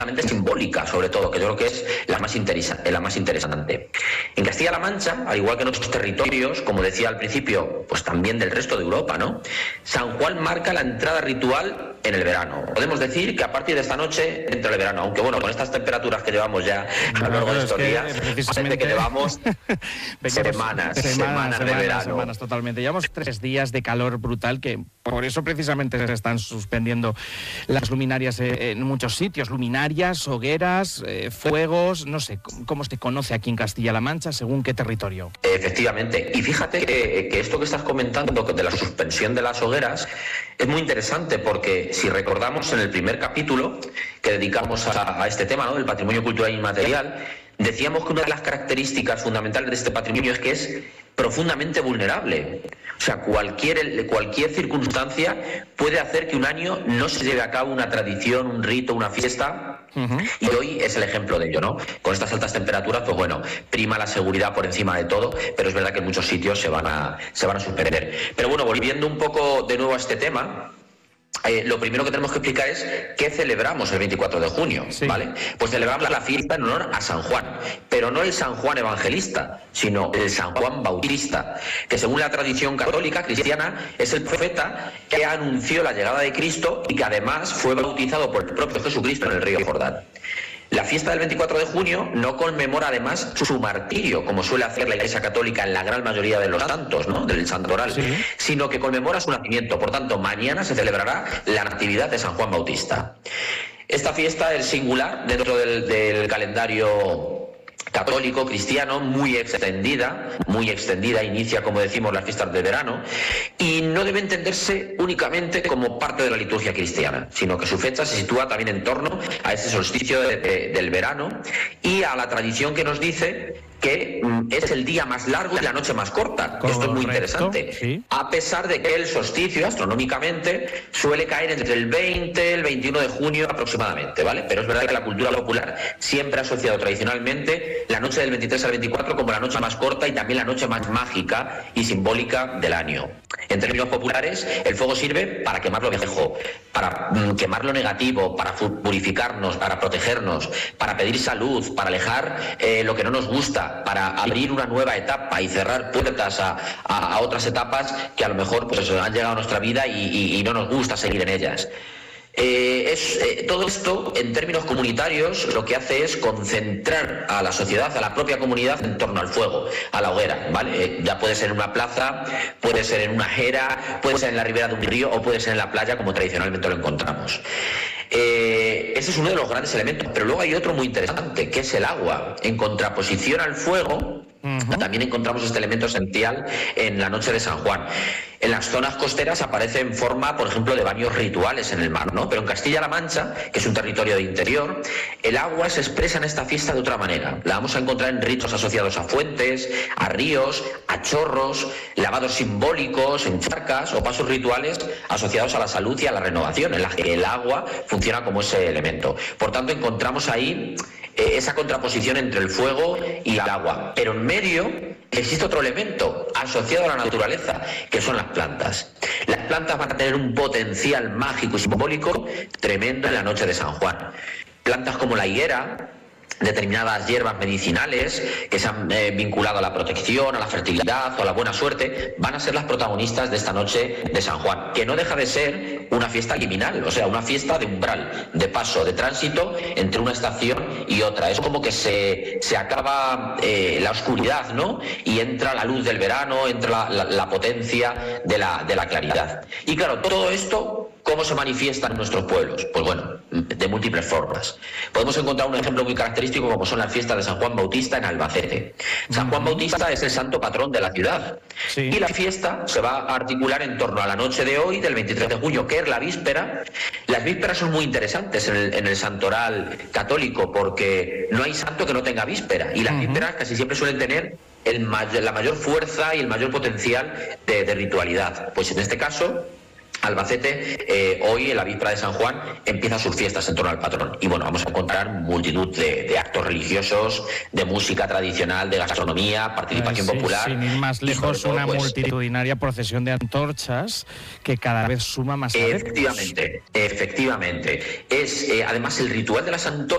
simbólica, sobre todo, que yo creo que es la más interesante. En Castilla-La Mancha, al igual que en otros territorios, como decía al principio, pues también del resto de Europa, ¿no? San Juan marca la entrada ritual en el verano. Podemos decir que a partir de esta noche entra el verano, aunque bueno, con estas temperaturas que llevamos ya a lo largo de estos días, parece que llevamos semanas de verano. Semanas, totalmente. Llevamos 3 días de calor brutal, que por eso precisamente se están suspendiendo las luminarias en muchos sitios. Luminarias, hogueras, fuegos, no sé, ¿cómo se conoce aquí en Castilla-La Mancha, según qué territorio? Efectivamente. Y fíjate que esto que estás comentando de la suspensión de las hogueras es muy interesante, porque si recordamos en el primer capítulo que dedicamos a este tema, ¿no?, del patrimonio cultural inmaterial, decíamos que una de las características fundamentales de este patrimonio es que es profundamente vulnerable. O sea, cualquier circunstancia puede hacer que un año no se lleve a cabo una tradición, un rito, una fiesta. Y hoy es el ejemplo de ello, ¿no? Con estas altas temperaturas, pues bueno, prima la seguridad por encima de todo, pero es verdad que en muchos sitios se van a suspender. Pero bueno, volviendo un poco de nuevo a este tema, lo primero que tenemos que explicar es qué celebramos el 24 de junio, sí, ¿vale? Pues celebramos la fiesta en honor a San Juan, pero no el San Juan evangelista, sino el San Juan Bautista, que según la tradición católica cristiana es el profeta que anunció la llegada de Cristo y que además fue bautizado por el propio Jesucristo en el río Jordán. La fiesta del 24 de junio no conmemora además su martirio, como suele hacer la Iglesia Católica en la gran mayoría de los santos, ¿no?, del santoral, sí, sino que conmemora su nacimiento. Por tanto, mañana se celebrará la Natividad de San Juan Bautista. Esta fiesta es singular dentro del calendario católico, cristiano, muy extendida, inicia, como decimos, las fiestas de verano, y no debe entenderse únicamente como parte de la liturgia cristiana, sino que su fecha se sitúa también en torno a ese solsticio del verano y a la tradición que nos dice que es el día más largo y la noche más corta. Esto es muy interesante. Sí. A pesar de que el solsticio, astronómicamente, suele caer entre el 20 y el 21 de junio aproximadamente, ¿vale? Pero es verdad que la cultura popular siempre ha asociado tradicionalmente la noche del 23 al 24 como la noche más corta y también la noche más mágica y simbólica del año. En términos populares, el fuego sirve para quemar lo viejo, para quemar lo negativo, para purificarnos, para protegernos, para pedir salud, para alejar lo que no nos gusta, para abrir una nueva etapa y cerrar puertas a otras etapas que a lo mejor pues han llegado a nuestra vida y no nos gusta seguir en ellas. Todo esto, en términos comunitarios, lo que hace es concentrar a la sociedad, a la propia comunidad, en torno al fuego, a la hoguera, ¿vale? Ya puede ser en una plaza, puede ser en una era, puede ser en la ribera de un río o puede ser en la playa, como tradicionalmente lo encontramos. Ese es uno de los grandes elementos, pero luego hay otro muy interesante, que es el agua. En contraposición al fuego, también encontramos este elemento esencial en la noche de San Juan. En las zonas costeras aparece en forma, por ejemplo, de baños rituales en el mar, ¿no? Pero en Castilla-La Mancha, que es un territorio de interior, el agua se expresa en esta fiesta de otra manera. La vamos a encontrar en ritos asociados a fuentes, a ríos, a chorros, lavados simbólicos, en charcas o pasos rituales asociados a la salud y a la renovación, en la que el agua funciona como ese elemento. Por tanto, encontramos ahí esa contraposición entre el fuego y el agua. Pero en medio existe otro elemento asociado a la naturaleza, que son las plantas. Las plantas van a tener un potencial mágico y simbólico tremendo en la noche de San Juan. Plantas como la higuera, determinadas hierbas medicinales que se han vinculado a la protección, a la fertilidad o a la buena suerte, van a ser las protagonistas de esta noche de San Juan, que no deja de ser una fiesta liminal, o sea, una fiesta de umbral, de paso, de tránsito entre una estación y otra. Es como que se acaba la oscuridad, ¿no?, y entra la luz del verano, entra la potencia de la claridad. Y claro, todo esto, ¿cómo se manifiesta en nuestros pueblos? Pues bueno, de múltiples formas. Podemos encontrar un ejemplo muy característico como son las fiestas de San Juan Bautista en Albacete. San Juan Bautista es el santo patrón de la ciudad. Sí. Y la fiesta se va a articular en torno a la noche de hoy, del 23 de junio, que es la víspera. Las vísperas son muy interesantes en el santoral católico, porque no hay santo que no tenga víspera. Y las vísperas casi siempre suelen tener la mayor fuerza y el mayor potencial de ritualidad. Pues en este caso, Albacete, hoy en la víspera de San Juan, empieza sus fiestas en torno al patrón. Y bueno, vamos a encontrar multitud de actos religiosos, de música tradicional, de gastronomía, participación popular. Sin ir más lejos, todo, una multitudinaria procesión de antorchas que cada vez suma más adeptos. Efectivamente. Es además el ritual de las antorchas